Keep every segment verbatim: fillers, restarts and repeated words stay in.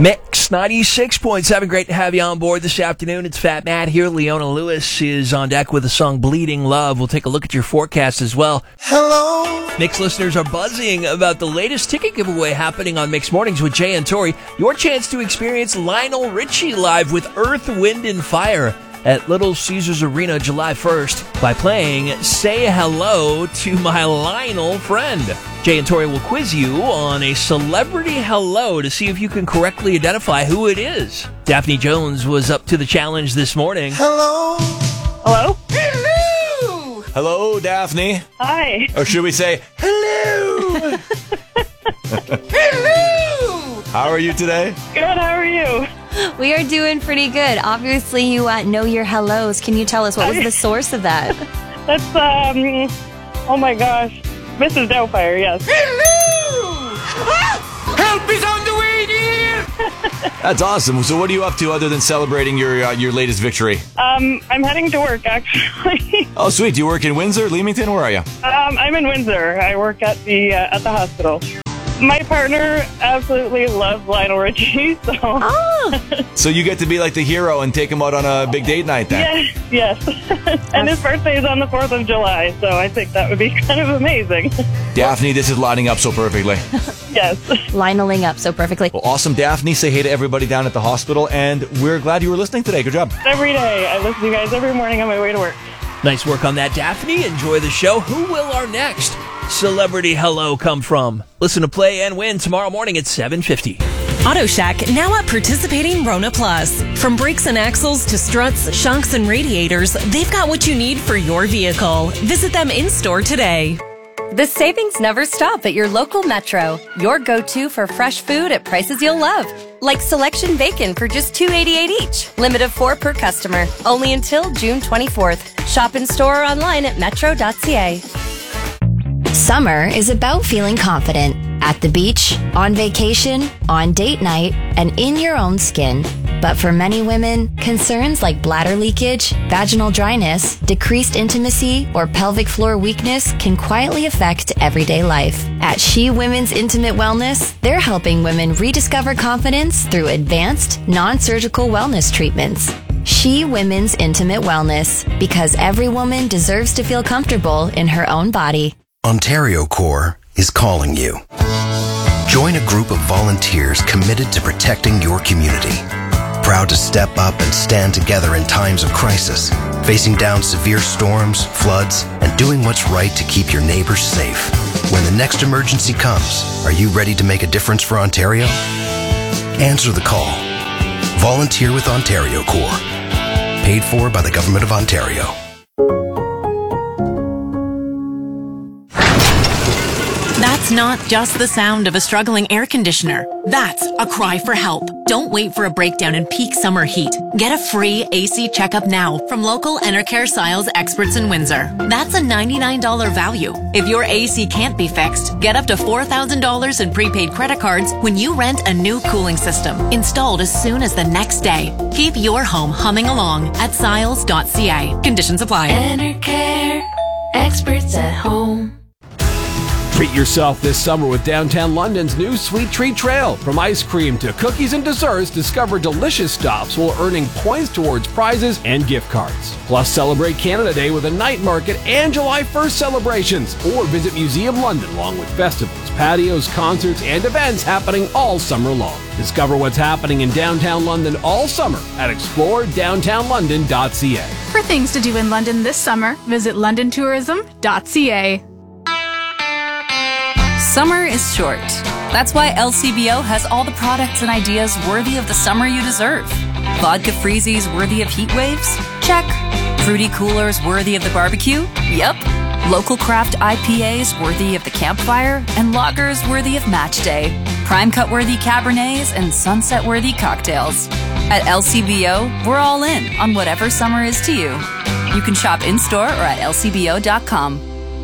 Mix ninety-six point seven. Great to have you on board this afternoon. It's Fat Matt here. Leona Lewis is on deck with the song Bleeding Love. We'll take a look at your forecast as well. Hello. Mix listeners are buzzing about the latest ticket giveaway happening on Mix Mornings with Jay and Tori. Your chance to experience Lionel Richie live with Earth, Wind, and Fire at Little Caesars Arena July first by playing Say Hello to My Lionel Friend. Jay and Tori will quiz you on a celebrity hello to see if you can correctly identify who it is. Daphne Jones was up to the challenge this morning. Hello. Hello? Hello! Hello, Daphne. Hi. Or should we say, hello? Hello! How are you today? Good, how are you? We are doing pretty good. Obviously, you uh, know your hellos. Can you tell us what was the source of that? That's, um, oh my gosh. Missus Doubtfire, yes. Hello! Help is on the way, dear. That's awesome. So what are you up to other than celebrating your uh, your latest victory? Um, I'm heading to work, actually. Oh, sweet. Do you work in Windsor, Leamington? Where are you? um, I'm in Windsor. I work at the, uh, at the hospital. My partner absolutely loves Lionel Richie, so... Oh! So you get to be like the hero and take him out on a big date night then? Yes, yes. And his birthday is on the fourth of July, so I think that would be kind of amazing. Daphne, this is lining up so perfectly. Yes. Lineling up so perfectly. Well, awesome, Daphne. Say hey to everybody down at the hospital, and we're glad you were listening today. Good job. Every day. I listen to you guys every morning on my way to work. Nice work on that, Daphne. Enjoy the show. Who will our next celebrity hello come from? Listen to Play and Win tomorrow morning at seven fifty. Auto Shack, now at participating Rona Plus. From brakes and axles to struts, shocks, and radiators, they've got what you need for your vehicle. Visit them in-store today. The savings never stop at your local Metro. Your go-to for fresh food at prices you'll love. Like selection bacon for just two dollars and eighty-eight cents each. Limit of four per customer. Only until June twenty-fourth. Shop in store or online at metro dot c a. Summer is about feeling confident at the beach, on vacation, on date night, and in your own skin. But for many women, concerns like bladder leakage, vaginal dryness, decreased intimacy, or pelvic floor weakness can quietly affect everyday life. At She Women's Intimate Wellness, they're helping women rediscover confidence through advanced, non-surgical wellness treatments. She Women's Intimate Wellness, because every woman deserves to feel comfortable in her own body. Ontario Corps is calling you. Join a group of volunteers committed to protecting your community. Proud to step up and stand together in times of crisis, facing down severe storms, floods, and doing what's right to keep your neighbors safe. When the next emergency comes, are you ready to make a difference for Ontario? Answer the call. Volunteer with Ontario Corps. Paid for by the Government of Ontario. That's not just the sound of a struggling air conditioner. That's a cry for help. Don't wait for a breakdown in peak summer heat. Get a free A C checkup now from local Enercare Siles experts in Windsor. That's a ninety-nine dollars value. If your A C can't be fixed, get up to four thousand dollars in prepaid credit cards when you rent a new cooling system, installed as soon as the next day. Keep your home humming along at siles dot c a. Conditions apply. Enercare, experts at home. Treat yourself this summer with downtown London's new Sweet Treat Trail. From ice cream to cookies and desserts, discover delicious stops while earning points towards prizes and gift cards. Plus, celebrate Canada Day with a night market and July first celebrations. Or visit Museum London along with festivals, patios, concerts, and events happening all summer long. Discover what's happening in downtown London all summer at explore downtown london dot c a. For things to do in London this summer, visit london tourism dot c a. Summer is short. That's why L C B O has all the products and ideas worthy of the summer you deserve. Vodka freezies worthy of heat waves? Check. Fruity coolers worthy of the barbecue? Yep. Local craft I P As worthy of the campfire? And lagers worthy of match day. Prime cut worthy Cabernets and sunset worthy cocktails. At L C B O, we're all in on whatever summer is to you. You can shop in-store or at L C B O dot com.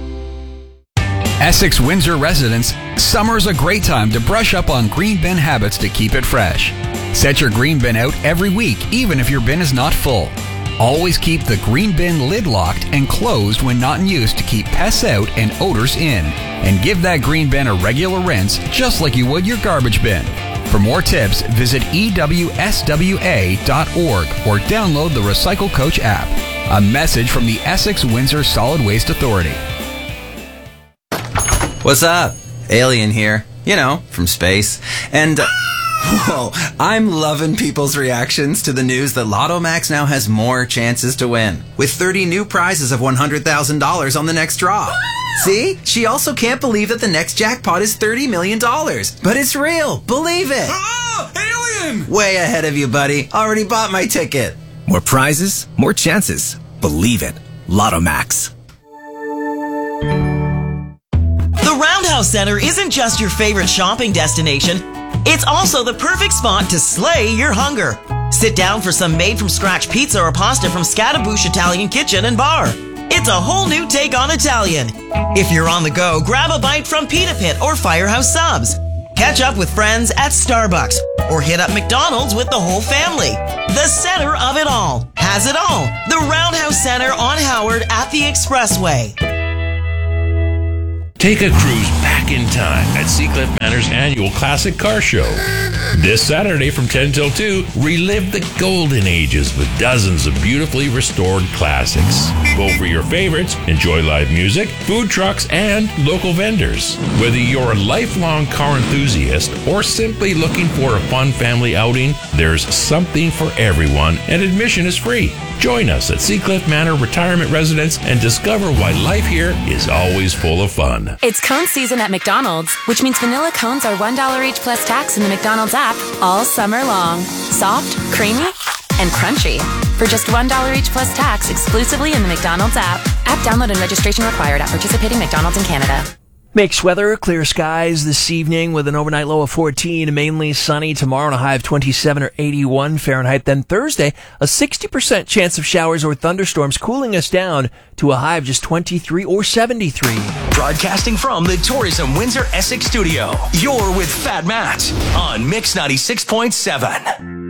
Essex Windsor residents, summer's a great time to brush up on green bin habits to keep it fresh. Set your green bin out every week, even if your bin is not full. Always keep the green bin lid locked and closed when not in use to keep pests out and odors in. And give that green bin a regular rinse, just like you would your garbage bin. For more tips, visit E W S W A dot org or download the Recycle Coach app. A message from the Essex Windsor Solid Waste Authority. What's up? Alien here. You know, from space. And, uh, whoa, I'm loving people's reactions to the news that Lotto Max now has more chances to win, with thirty new prizes of one hundred thousand dollars on the next draw. See? She also can't believe that the next jackpot is thirty million dollars. But it's real. Believe it. Oh, alien! Way ahead of you, buddy. Already bought my ticket. More prizes, more chances. Believe it. Lotto Max. The Roundhouse Center isn't just your favorite shopping destination. It's also the perfect spot to slay your hunger. Sit down for some made-from-scratch pizza or pasta from Scattaboosh Italian Kitchen and Bar. It's a whole new take on Italian. If you're on the go, grab a bite from Pita Pit or Firehouse Subs. Catch up with friends at Starbucks or hit up McDonald's with the whole family. The center of it all has it all. The Roundhouse Center on Howard at the Expressway. Take a cruise back in time at Seacliff Manor's annual Classic Car Show. This Saturday from ten till two, relive the golden ages with dozens of beautifully restored classics. Vote for your favorites, enjoy live music, food trucks, and local vendors. Whether you're a lifelong car enthusiast or simply looking for a fun family outing, there's something for everyone, and admission is free. Join us at Seacliff Manor Retirement Residence and discover why life here is always full of fun. It's cone season at McDonald's, which means vanilla cones are one dollar each plus tax in the McDonald's app all summer long. Soft, creamy, and crunchy. For just one dollar each plus tax exclusively in the McDonald's app. App download and registration required at participating McDonald's in Canada. Mixed weather, clear skies this evening with an overnight low of fourteen, mainly sunny tomorrow and a high of twenty-seven or eighty-one Fahrenheit. Then Thursday, a sixty percent chance of showers or thunderstorms, cooling us down to a high of just twenty-three or seventy-three. Broadcasting from the Tourism Windsor Essex studio, you're with Fat Matt on Mix ninety-six point seven.